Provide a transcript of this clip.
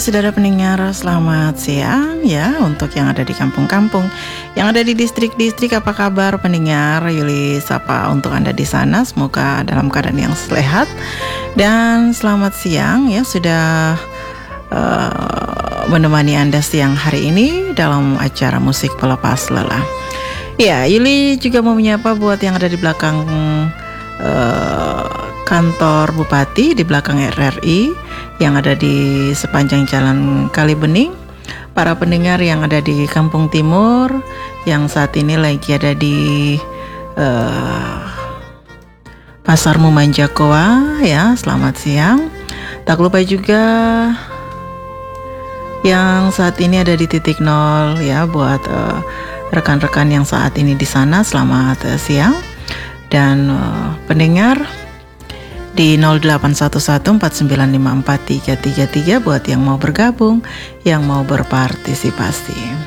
Saudara pendengar, selamat siang ya untuk yang ada di kampung-kampung, yang ada di distrik-distrik. Apa kabar pendengar? Yuli sapa untuk Anda di sana, semoga dalam keadaan yang sehat. Dan selamat siang ya, sudah menemani Anda siang hari ini dalam acara musik pelepas lelah. Ya, Yuli juga mau menyapa buat yang ada di belakang kantor Bupati, di belakang RRI, yang ada di sepanjang jalan Kalibening, para pendengar yang ada di Kampung Timur, yang saat ini lagi ada di Pasar Mumanjakoa ya, selamat siang. Tak lupa juga yang saat ini ada di titik nol ya, buat rekan-rekan yang saat ini di sana, selamat siang. Dan pendengar di 081149543333 buat yang mau bergabung, yang mau berpartisipasi.